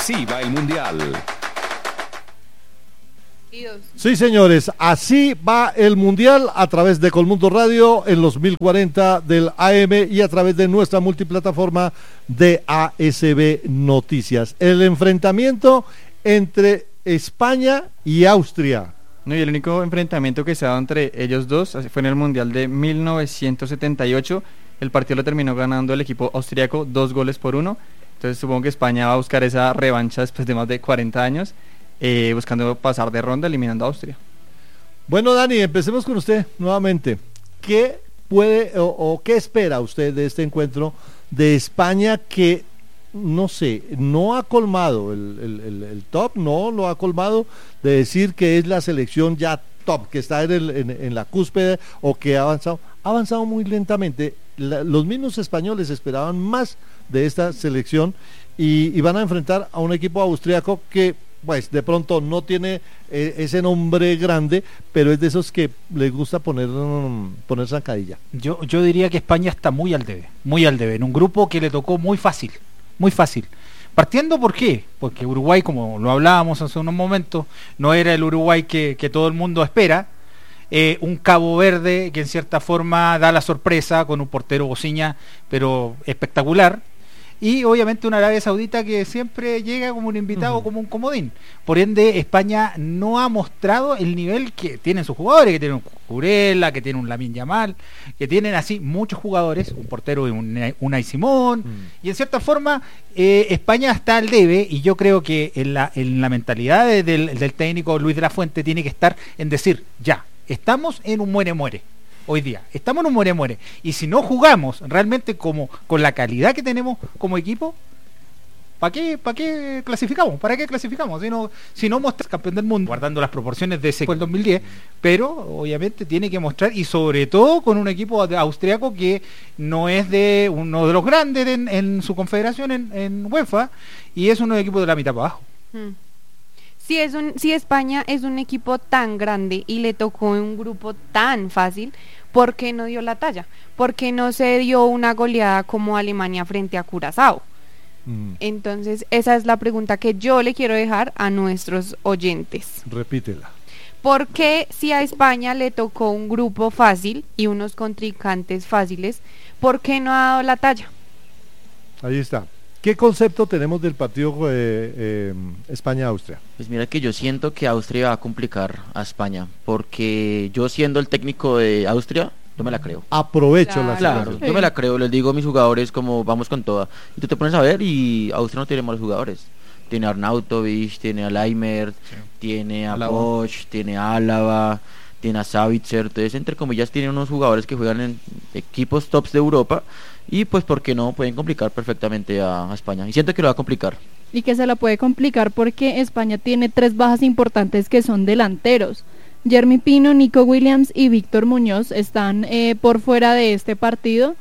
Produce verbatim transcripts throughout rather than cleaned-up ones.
Así va el Mundial. Sí, señores, así va el Mundial a través de Colmundo Radio en los mil cuarenta del A M y a través de nuestra multiplataforma de A S B Noticias. El enfrentamiento entre España y Austria. No, y el único enfrentamiento que se ha dado entre ellos dos fue en el Mundial de mil novecientos setenta y ocho. El partido lo terminó ganando el equipo austriaco dos goles por uno. Entonces supongo que España va a buscar esa revancha después de más de cuarenta años. Eh, buscando pasar de ronda eliminando a Austria. Bueno, Dani, empecemos con usted nuevamente. ¿Qué puede o, o qué espera usted de este encuentro de España que, no sé, no ha colmado el, el, el, el top, no lo ha colmado de decir que es la selección ya top, que está en, el, en, en la cúspide o que ha avanzado? Ha avanzado muy lentamente. La, los mismos españoles esperaban más de esta selección y, y van a enfrentar a un equipo austriaco que pues de pronto no tiene eh, ese nombre grande, pero es de esos que les gusta poner um, poner zancadilla. Yo, yo diría que España está muy al debe, muy al debe, en un grupo que le tocó muy fácil, muy fácil. Partiendo, ¿por qué? Porque Uruguay, como lo hablábamos hace unos momentos, no era el Uruguay que, que todo el mundo espera. Eh, un Cabo Verde que en cierta forma da la sorpresa con un portero Bociña, pero espectacular. Y obviamente una Arabia Saudita que siempre llega como un invitado, uh-huh. como un comodín. Por ende, España no ha mostrado el nivel que tienen sus jugadores, que tienen un Curela, que tienen un Lamine Yamal, que tienen así muchos jugadores, un portero y un Unai Simón, uh-huh. y en cierta forma eh, España está al debe, y yo creo que en la, en la mentalidad de, del, del técnico Luis de la Fuente tiene que estar en decir, ya, estamos en un muere-muere. Hoy día, estamos en un muere-muere, y si no jugamos realmente como con la calidad que tenemos como equipo, ¿para qué, para qué clasificamos? ¿Para qué clasificamos? Si no, si no muestras campeón del mundo, guardando las proporciones de ese fue el dos mil diez, pero obviamente tiene que mostrar, y sobre todo con un equipo austriaco que no es de uno de los grandes en, en su confederación en, en UEFA, y es uno de equipos de la mitad para abajo. Hmm. Si, es un, si España es un equipo tan grande y le tocó un grupo tan fácil, ¿por qué no dio la talla? ¿Por qué no se dio una goleada como Alemania frente a Curazao? Mm. Entonces, esa es la pregunta que yo le quiero dejar a nuestros oyentes. Repítela. ¿Por qué si a España le tocó un grupo fácil y unos contrincantes fáciles, por qué no ha dado la talla? Ahí está. ¿Qué concepto tenemos del partido eh, eh, España-Austria? Pues mira que yo siento que Austria va a complicar a España, porque yo siendo el técnico de Austria, yo me la creo. Aprovecho claro. la Claro, situación. yo me la creo, les digo a mis jugadores como vamos con toda. Y tú te pones a ver y Austria no tiene malos jugadores. Tiene a Arnautovic, tiene a Leimert, sí. tiene a Bosch, tiene a Álava, tiene a Savitzer. Entonces, entre comillas, tiene unos jugadores que juegan en equipos tops de Europa. Y pues, ¿por qué no? Pueden complicar perfectamente a, a España. Y siento que lo va a complicar. Y que se la puede complicar porque España tiene tres bajas importantes que son delanteros. Jeremy Pino, Nico Williams y Víctor Muñoz están eh, por fuera de este partido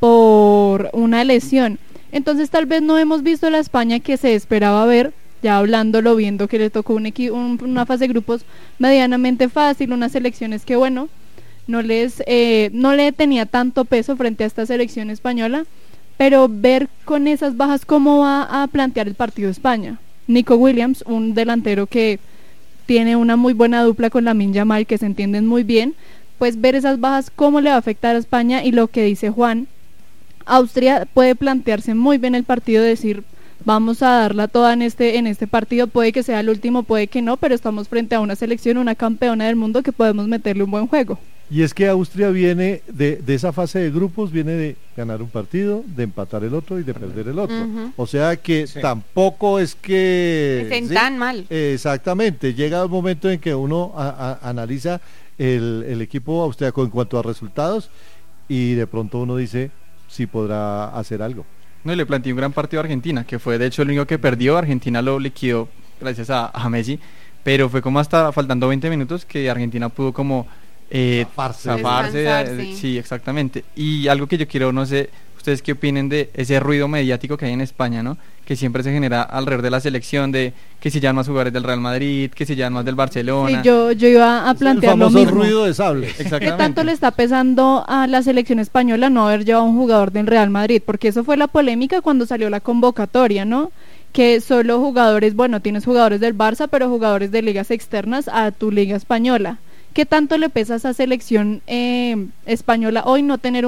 por una lesión. Entonces tal vez no hemos visto la España que se esperaba ver, ya hablándolo, viendo que le tocó un equi- un, una fase de grupos medianamente fácil, unas selecciones que bueno, no les eh, no le tenía tanto peso frente a esta selección española, pero ver con esas bajas cómo va a plantear el partido España. Nico Williams, un delantero que tiene una muy buena dupla con Lamine Yamal, que se entienden muy bien, pues ver esas bajas cómo le va a afectar a España. Y lo que dice Juan, Austria puede plantearse muy bien el partido, decir vamos a darla toda en este en este partido, puede que sea el último, puede que no, pero estamos frente a una selección, una campeona del mundo, que podemos meterle un buen juego. Y es que Austria viene de, de esa fase de grupos, viene de ganar un partido, de empatar el otro y de perder el otro. Uh-huh. O sea que sí. tampoco es que... Estén ¿sí? tan mal. Exactamente, llega un momento en que uno a, a, analiza el, el equipo austriaco en cuanto a resultados y de pronto uno dice si podrá hacer algo. No, y le planteé un gran partido a Argentina, que fue de hecho el único que perdió. Argentina lo liquidó gracias a, a Messi, pero fue como hasta faltando veinte minutos que Argentina pudo como... Eh, zafarse, zafarse eh, sí, exactamente. Y algo que yo quiero, no sé, ustedes qué opinen de ese ruido mediático que hay en España, ¿no? Que siempre se genera alrededor de la selección, de que si ya más jugadores del Real Madrid, que si ya más del Barcelona. Sí, yo, yo iba a plantear el lo mismo. Ruido de sable. ¿Qué tanto le está pesando a la selección española no haber llevado un jugador del Real Madrid? Porque eso fue la polémica cuando salió la convocatoria, ¿no? que solo jugadores, bueno, tienes jugadores del Barça, pero jugadores de ligas externas a tu liga española. ¿Qué tanto le pesa a esa selección eh, española hoy no tener